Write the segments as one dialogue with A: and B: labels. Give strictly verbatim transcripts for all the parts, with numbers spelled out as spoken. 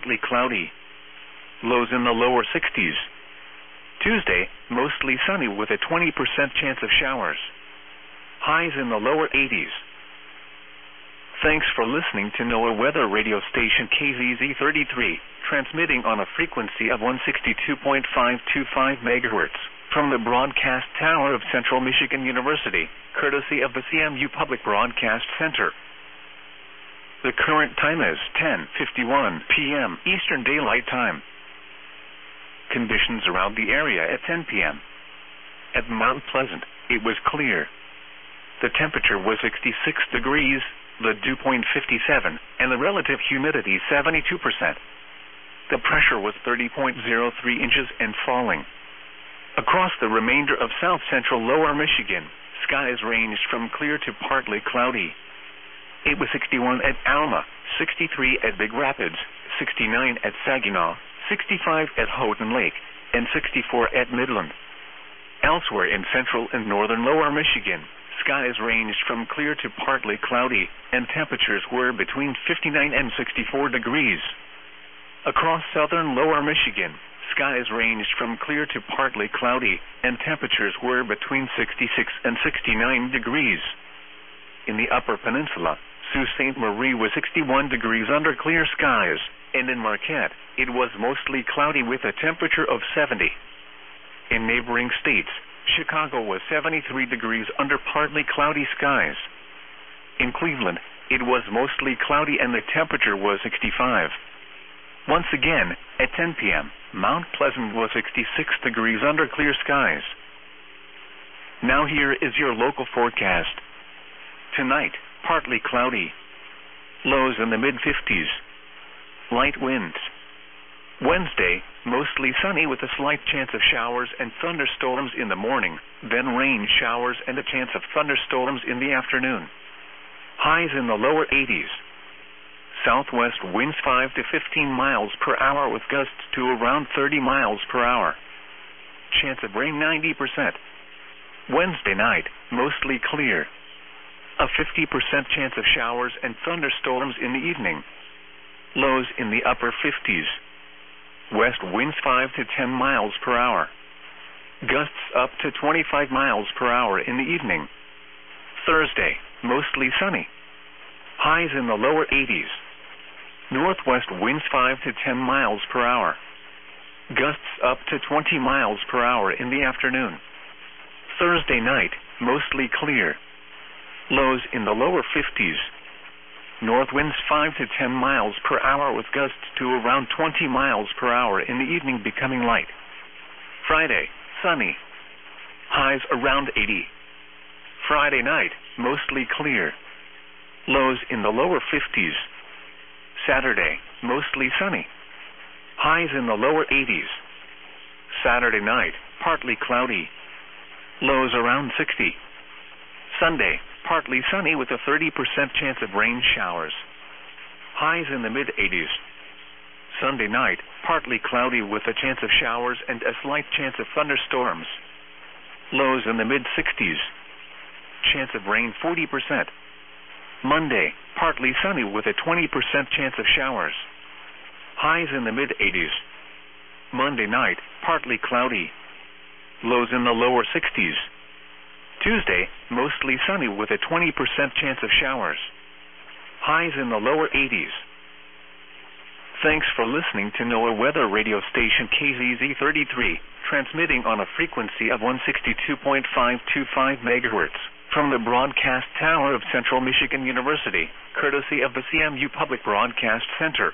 A: partly cloudy. Lows in the lower sixties. Tuesday, mostly sunny with a twenty percent chance of showers. Highs in the lower eighties. Thanks for listening to NOAA Weather Radio Station K Z Z thirty-three, transmitting on a frequency of one sixty-two point five two five megahertz from the broadcast tower of Central Michigan University, courtesy of the C M U Public Broadcast Center. The current time is ten fifty-one p m Eastern Daylight Time. Conditions around the area at ten p m At Mount Pleasant, it was clear. The temperature was sixty-six degrees, the dew point fifty-seven, and the relative humidity seventy-two percent. The pressure was thirty point zero three inches and falling. Across the remainder of south-central lower Michigan, skies ranged from clear to partly cloudy. It was sixty-one at Alma, sixty-three at Big Rapids, sixty-nine at Saginaw, sixty-five at Houghton Lake, and sixty-four at Midland. Elsewhere in central and northern lower Michigan, skies ranged from clear to partly cloudy, and temperatures were between fifty-nine and sixty-four degrees. Across southern lower Michigan, skies ranged from clear to partly cloudy, and temperatures were between sixty-six and sixty-nine degrees. In the upper peninsula, Sault Ste. Marie was sixty-one degrees under clear skies, and in Marquette, it was mostly cloudy with a temperature of seventy. In neighboring states, Chicago was seventy-three degrees under partly cloudy skies. In Cleveland, it was mostly cloudy and the temperature was sixty-five. Once again, at ten p m, Mount Pleasant was sixty-six degrees under clear skies. Now here is your local forecast. Tonight, partly cloudy. Lows in the mid fifties. Light winds. Wednesday, mostly sunny with a slight chance of showers and thunderstorms in the morning, then rain showers and a chance of thunderstorms in the afternoon. Highs in the lower eighties. Southwest winds five to fifteen miles per hour with gusts to around thirty miles per hour. Chance of rain ninety percent. Wednesday night, mostly clear. A fifty percent chance of showers and thunderstorms in the evening. Lows in the upper fifties. West winds five to ten miles per hour. Gusts up to twenty-five miles per hour in the evening. Thursday, mostly sunny. Highs in the lower eighties. Northwest winds five to ten miles per hour. Gusts up to twenty miles per hour in the afternoon. Thursday night, mostly clear. Lows in the lower fifties. North winds five to ten miles per hour with gusts to around twenty miles per hour in the evening becoming light. Friday, sunny. Highs around eighty. Friday night, mostly clear. Lows in the lower fifties. Saturday, mostly sunny. Highs in the lower eighties. Saturday night, partly cloudy. Lows around sixty. Sunday, partly sunny with a thirty percent chance of rain showers. Highs in the mid eighties. Sunday night, partly cloudy with a chance of showers and a slight chance of thunderstorms. Lows in the mid sixties. Chance of rain forty percent. Monday, partly sunny with a twenty percent chance of showers. Highs in the mid eighties. Monday night, partly cloudy. Lows in the lower sixties. Tuesday, mostly sunny with a twenty percent chance of showers. Highs in the lower eighties. Thanks for listening to NOAA Weather Radio Station K Z Z thirty-three, transmitting on a frequency of one sixty-two point five two five megahertz from the broadcast tower of Central Michigan University, courtesy of the C M U Public Broadcast Center.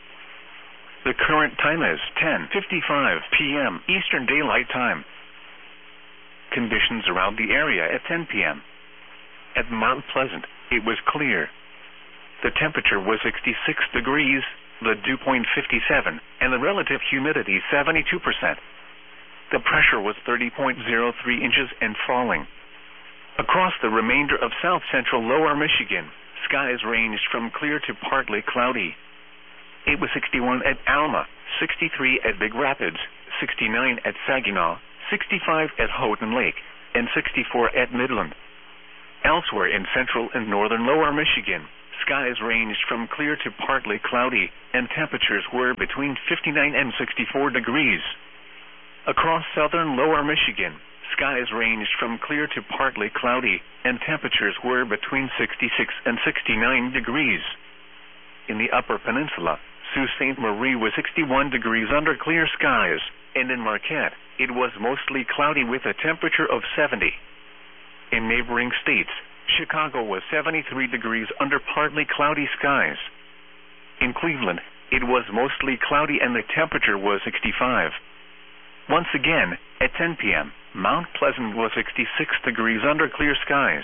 A: The current time is ten fifty-five p m Eastern Daylight Time. Conditions around the area at ten p m At Mount Pleasant, it was clear. The temperature was sixty-six degrees, the dew point fifty-seven, and the relative humidity seventy-two percent. The pressure was thirty point zero three inches and falling. Across the remainder of south-central lower Michigan, skies ranged from clear to partly cloudy. It was sixty-one at Alma, sixty-three at Big Rapids, sixty-nine at Saginaw, sixty-five at Houghton Lake, and sixty-four at Midland. Elsewhere in central and northern lower Michigan, skies ranged from clear to partly cloudy, and temperatures were between fifty-nine and sixty-four degrees. Across southern lower Michigan, skies ranged from clear to partly cloudy, and temperatures were between sixty-six and sixty-nine degrees. In the upper peninsula, Sault Ste. Marie was sixty-one degrees under clear skies, and in Marquette, it was mostly cloudy with a temperature of seventy. In neighboring states, Chicago was seventy-three degrees under partly cloudy skies. In Cleveland, it was mostly cloudy and the temperature was sixty-five. Once again, at ten p m, Mount Pleasant was sixty-six degrees under clear skies.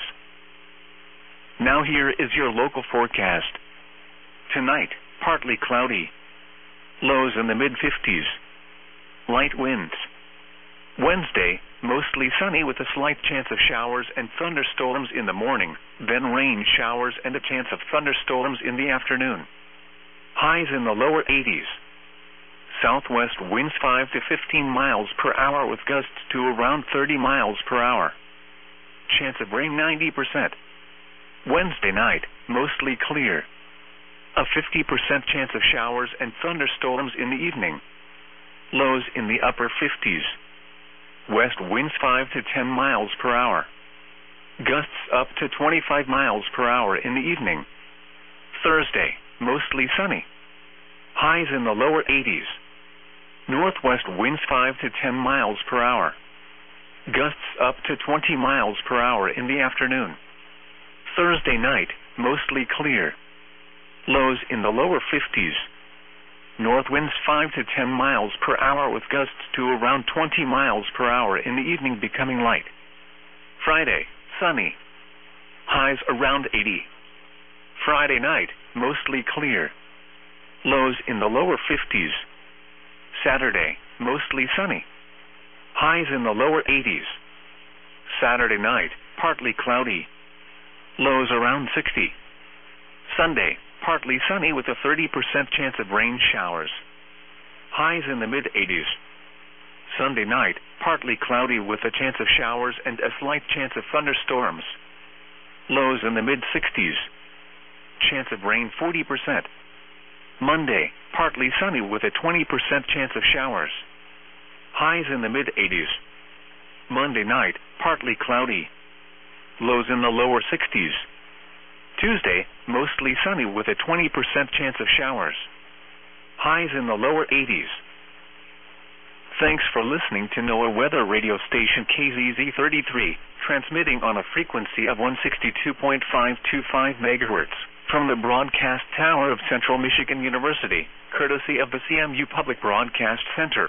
A: Now here is your local forecast. Tonight, partly cloudy. Lows in the mid fifties. Light winds. Wednesday, mostly sunny with a slight chance of showers and thunderstorms in the morning, then rain showers and a chance of thunderstorms in the afternoon. Highs in the lower eighties. Southwest winds five to fifteen miles per hour with gusts to around thirty miles per hour. Chance of rain ninety percent. Wednesday night, mostly clear. A fifty percent chance of showers and thunderstorms in the evening. Lows in the upper fifties. West winds five to ten miles per hour. Gusts up to twenty-five miles per hour in the evening. Thursday, mostly sunny. Highs in the lower eighties. Northwest winds five to ten miles per hour. Gusts up to twenty miles per hour in the afternoon. Thursday night, mostly clear. Lows in the lower fifties. North winds five to ten miles per hour with gusts to around twenty miles per hour in the evening becoming light. Friday, sunny. Highs around eighty. Friday night, mostly clear. Lows in the lower fifties. Saturday, mostly sunny. Highs in the lower eighties. Saturday night, partly cloudy. Lows around sixty. Sunday, partly sunny with a thirty percent chance of rain showers. Highs in the mid eighties. Sunday night, partly cloudy with a chance of showers and a slight chance of thunderstorms. Lows in the mid sixties. Chance of rain forty percent. Monday, partly sunny with a twenty percent chance of showers. Highs in the mid eighties. Monday night, partly cloudy. Lows in the lower sixties. Tuesday, mostly sunny with a twenty percent chance of showers. Highs in the lower eighties. Thanks for listening to NOAA Weather Radio Station K Z Z thirty-three, transmitting on a frequency of one sixty-two point five two five megahertz from the broadcast tower of Central Michigan University, courtesy of the C M U Public Broadcast Center.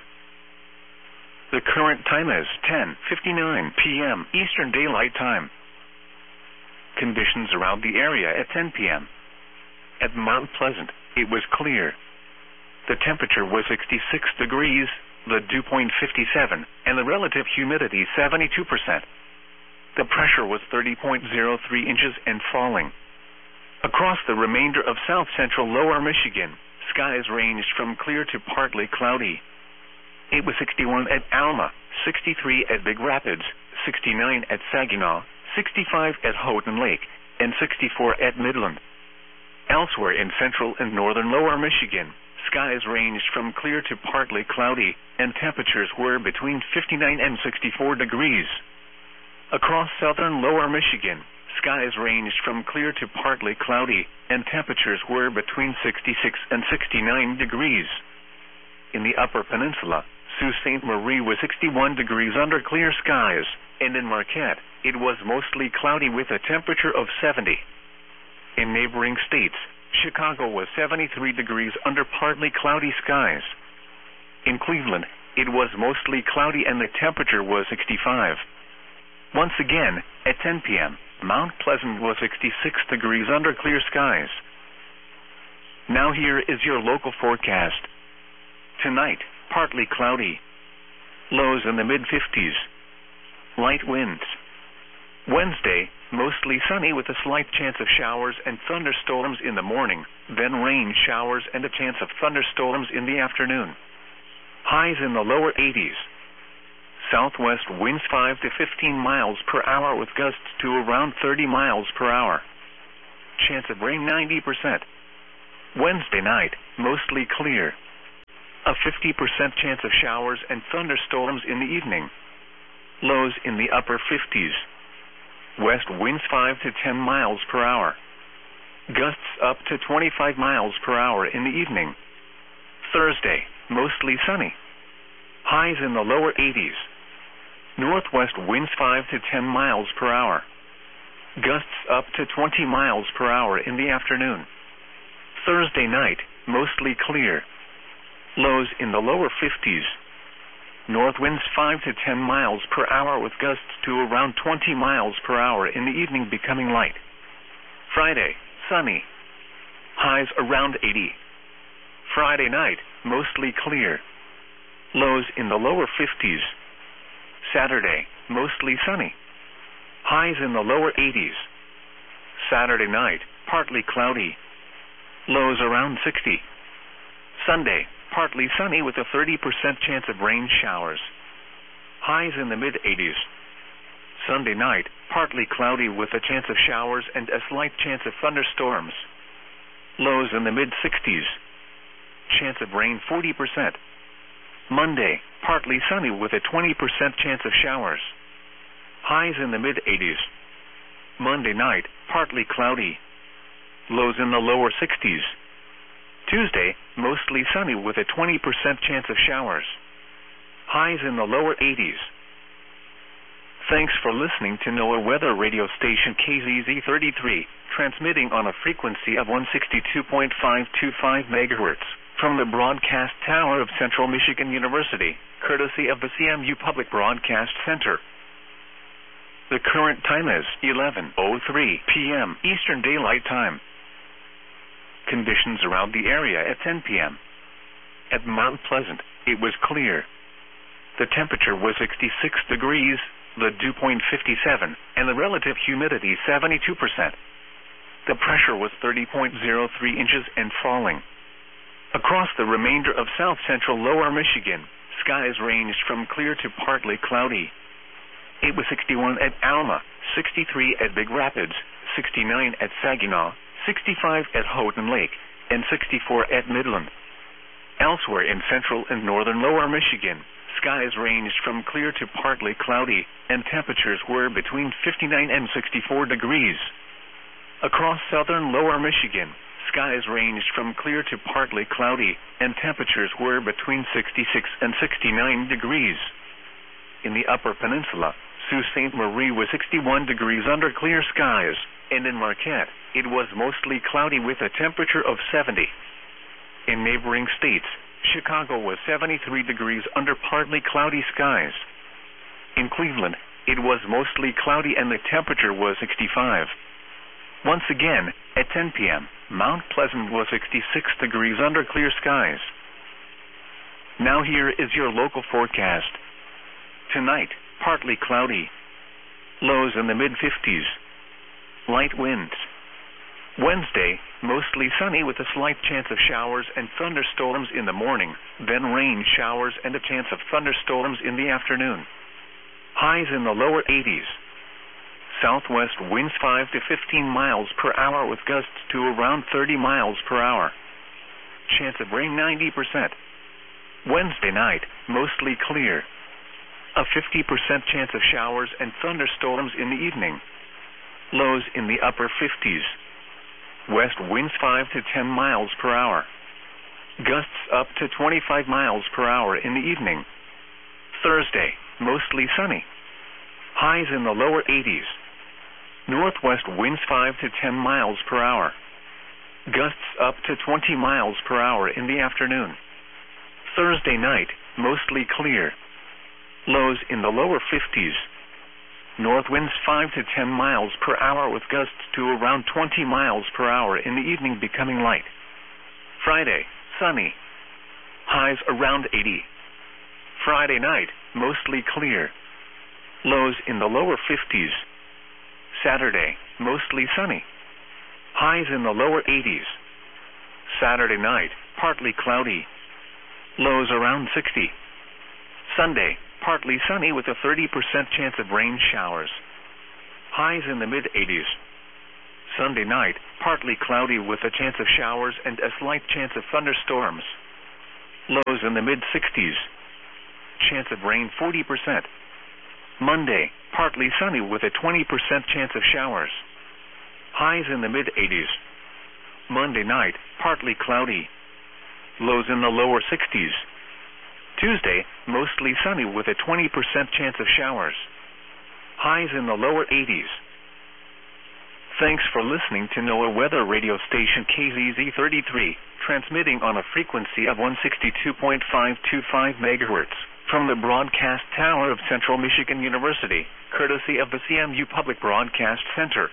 A: The current time is ten fifty-nine p m Eastern Daylight Time. Conditions around the area at ten p m At Mount Pleasant, it was clear. The temperature was sixty-six degrees, the dew point fifty-seven, and the relative humidity seventy-two percent. The pressure was thirty point zero three inches and falling. Across the remainder of south-central lower Michigan, skies ranged from clear to partly cloudy. It was sixty-one at Alma, sixty-three at Big Rapids, sixty-nine at Saginaw, sixty-five at Houghton Lake, and sixty-four at Midland. Elsewhere in central and northern lower Michigan, skies ranged from clear to partly cloudy, and temperatures were between fifty-nine and sixty-four degrees. Across southern lower Michigan, skies ranged from clear to partly cloudy, and temperatures were between sixty-six and sixty-nine degrees. In the upper peninsula, Sault Ste. Marie was sixty-one degrees under clear skies, and in Marquette, it was mostly cloudy with a temperature of seventy. In neighboring states, Chicago was seventy-three degrees under partly cloudy skies. In Cleveland, it was mostly cloudy and the temperature was sixty-five. Once again, at ten p m, Mount Pleasant was sixty-six degrees under clear skies. Now here is your local forecast. Tonight, partly cloudy. Lows in the mid fifties. Light winds. Wednesday, mostly sunny with a slight chance of showers and thunderstorms in the morning, then rain showers and a chance of thunderstorms in the afternoon. Highs in the lower eighties. Southwest winds five to fifteen miles per hour with gusts to around thirty miles per hour. chance of rain ninety percent. Wednesday night, mostly clear. A fifty percent chance of showers and thunderstorms in the evening. Lows in the upper fifties. West winds five to ten miles per hour. Gusts up to twenty-five miles per hour in the evening. Thursday, mostly sunny. Highs in the lower eighties. Northwest winds five to ten miles per hour. Gusts up to twenty miles per hour in the afternoon. Thursday night, mostly clear. Lows in the lower fifties. North winds five to ten miles per hour with gusts to around twenty miles per hour in the evening becoming light. Friday, sunny. Highs around eighty. Friday night, mostly clear. Lows in the lower fifties. Saturday, mostly sunny. Highs in the lower eighties. Saturday night, partly cloudy. Lows around sixty. Sunday, partly sunny with a thirty percent chance of rain showers. Highs in the mid-eighties. Sunday night, partly cloudy with a chance of showers and a slight chance of thunderstorms. Lows in the mid-sixties. Chance of rain forty percent. Monday, partly sunny with a twenty percent chance of showers. Highs in the mid-eighties. Monday night, partly cloudy. Lows in the lower sixties. Tuesday, mostly sunny with a twenty percent chance of showers. Highs in the lower eighties. Thanks for listening to NOAA Weather Radio Station K Z Z thirty-three, transmitting on a frequency of one sixty-two point five two five megahertz from the broadcast tower of Central Michigan University, courtesy of the C M U Public Broadcast Center. The current time is eleven oh three p m Eastern Daylight Time. Conditions around the area at ten p m At Mount Pleasant, it was clear. The temperature was sixty-six degrees, the dew point fifty-seven, and the relative humidity seventy-two percent. The pressure was thirty point zero three inches and falling. Across the remainder of south-central lower Michigan, skies ranged from clear to partly cloudy. It was sixty-one at Alma, sixty-three at Big Rapids, sixty-nine at Saginaw, sixty-five at Houghton Lake, and sixty-four at Midland. Elsewhere in central and northern lower Michigan, skies ranged from clear to partly cloudy, and temperatures were between fifty-nine and sixty-four degrees. Across southern lower Michigan, skies ranged from clear to partly cloudy, and temperatures were between sixty-six and sixty-nine degrees. In the Upper Peninsula, Sault Ste. Marie was sixty-one degrees under clear skies, and in Marquette, it was mostly cloudy with a temperature of seventy. In neighboring states, Chicago was seventy-three degrees under partly cloudy skies. In Cleveland, it was mostly cloudy and the temperature was sixty-five. Once again, at ten p m, Mount Pleasant was sixty-six degrees under clear skies. Now here is your local forecast. Tonight, partly cloudy. Lows in the mid-fifties. Light winds. Wednesday, mostly sunny with a slight chance of showers and thunderstorms in the morning, then rain showers and a chance of thunderstorms in the afternoon. Highs in the lower eighties. Southwest winds five to fifteen miles per hour with gusts to around thirty miles per hour. Chance of rain ninety percent. Wednesday night, mostly clear. A fifty percent chance of showers and thunderstorms in the evening. Lows in the upper fifties. West winds five to ten miles per hour. Gusts up to twenty-five miles per hour in the evening. Thursday, mostly sunny. Highs in the lower eighties. Northwest winds five to ten miles per hour. Gusts up to twenty miles per hour in the afternoon. Thursday night, mostly clear. Lows in the lower fifties. North winds five to ten miles per hour with gusts to around twenty miles per hour in the evening becoming light. Friday, sunny. Highs around eighty. Friday night, mostly clear. Lows in the lower fifties. Saturday, mostly sunny. Highs in the lower eighties. Saturday night, partly cloudy. Lows around sixty. Sunday, partly sunny with a thirty percent chance of rain showers. Highs in the mid-eighties. Sunday night, partly cloudy with a chance of showers and a slight chance of thunderstorms. Lows in the mid sixties. Chance of rain forty percent. Monday, partly sunny with a twenty percent chance of showers. Highs in the mid eighties. Monday night, partly cloudy. Lows in the lower sixties. Tuesday, mostly sunny with a twenty percent chance of showers. Highs in the lower eighties. Thanks for listening to NOAA Weather Radio Station K Z Z thirty-three, transmitting on a frequency of one sixty-two point five two five megahertz from the broadcast tower of Central Michigan University, courtesy of the C M U Public Broadcast Center.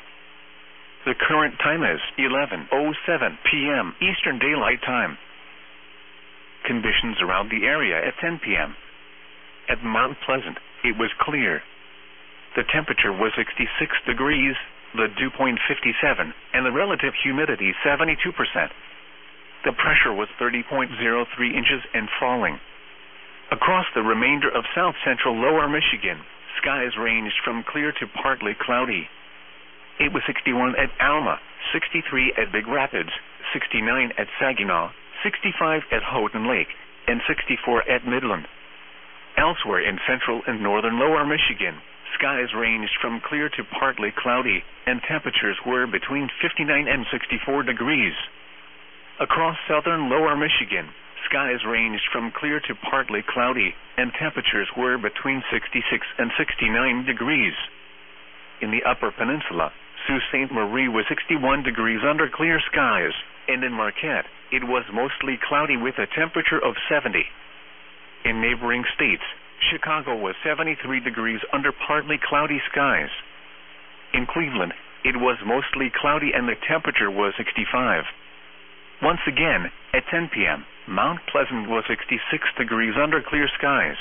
A: The current time is eleven oh seven p.m. Eastern Daylight Time. Conditions around the area at ten p.m. At Mount Pleasant, it was clear. The temperature was sixty-six degrees, the dew point fifty-seven, and the relative humidity seventy-two percent. The pressure was thirty point zero three inches and falling. Across the remainder of south-central lower Michigan, skies ranged from clear to partly cloudy. It was sixty-one at Alma, sixty-three at Big Rapids, sixty-nine at Saginaw, sixty-five at Houghton Lake, and sixty-four at Midland. Elsewhere in central and northern lower Michigan, skies ranged from clear to partly cloudy, and temperatures were between fifty-nine and sixty-four degrees. Across southern lower Michigan, skies ranged from clear to partly cloudy, and temperatures were between sixty-six and sixty-nine degrees. In the Upper Peninsula, Sault Ste. Marie was sixty-one degrees under clear skies, and in Marquette, it was mostly cloudy with a temperature of seventy. In neighboring states, Chicago was seventy-three degrees under partly cloudy skies. In Cleveland, it was mostly cloudy and the temperature was sixty-five. Once again, at ten p.m., Mount Pleasant was sixty-six degrees under clear skies.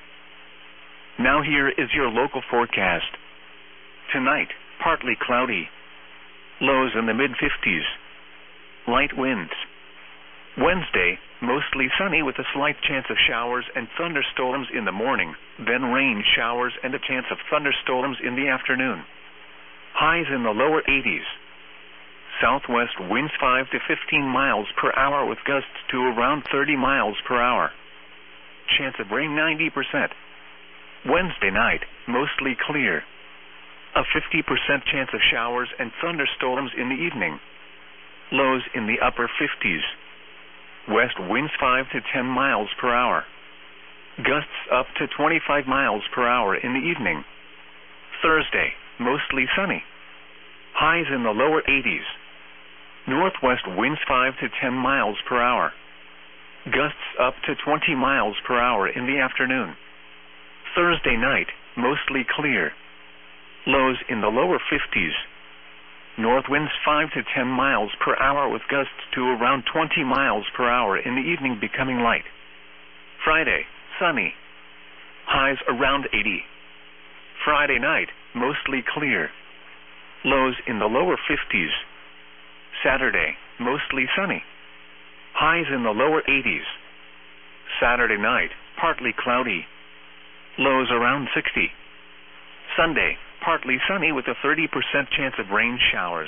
A: Now here is your local forecast. Tonight, partly cloudy. Lows in the mid fifties. Light winds. Wednesday, mostly sunny with a slight chance of showers and thunderstorms in the morning, then rain showers and a chance of thunderstorms in the afternoon. Highs in the lower eighties. Southwest winds five to fifteen miles per hour with gusts to around thirty miles per hour. Chance of rain ninety percent. Wednesday night, mostly clear. A fifty percent chance of showers and thunderstorms in the evening. Lows in the upper fifties. West winds five to ten miles per hour. Gusts up to twenty-five miles per hour in the evening. Thursday, mostly sunny. Highs in the lower eighties. Northwest winds five to ten miles per hour. Gusts up to twenty miles per hour in the afternoon. Thursday night, mostly clear. Lows in the lower fifties. North winds five to ten miles per hour with gusts to around twenty miles per hour in the evening becoming light. Friday, sunny. Highs around eighty. Friday night, mostly clear. Lows in the lower fifties. Saturday, mostly sunny. Highs in the lower eighties. Saturday night, partly cloudy. Lows around sixty. Sunday, partly sunny with a thirty percent chance of rain showers.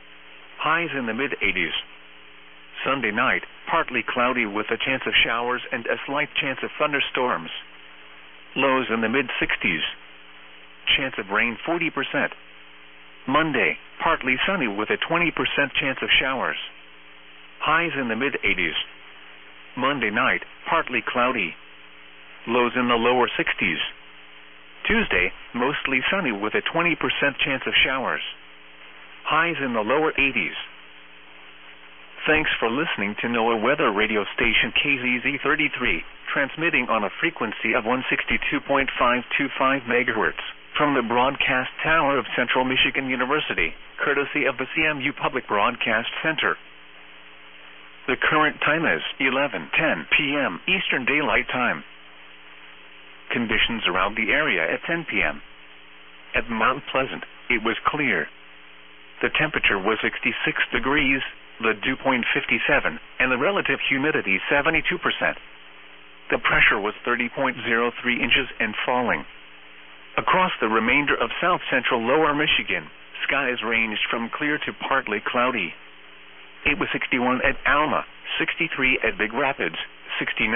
A: Highs in the mid eighties. Sunday night, partly cloudy with a chance of showers and a slight chance of thunderstorms. Lows in the mid sixties. Chance of rain forty percent. Monday, partly sunny with a twenty percent chance of showers. Highs in the mid eighties. Monday night, partly cloudy. Lows in the lower sixties. Tuesday, mostly sunny with a twenty percent chance of showers. Highs in the lower eighties. Thanks for listening to NOAA Weather Radio Station K Z Z thirty-three, transmitting on a frequency of one sixty-two point five two five megahertz from the broadcast tower of Central Michigan University, courtesy of the C M U Public Broadcast Center. The current time is eleven ten p.m. Eastern Daylight Time. Conditions around the area at ten p.m. At Mount Pleasant, it was clear. The temperature was sixty-six degrees, the dew point fifty-seven, and the relative humidity seventy-two percent. The pressure was thirty point zero three inches and falling. Across the remainder of south-central lower Michigan, Skies ranged from clear to partly cloudy. It was sixty-one at Alma, sixty-three at Big Rapids, sixty-nine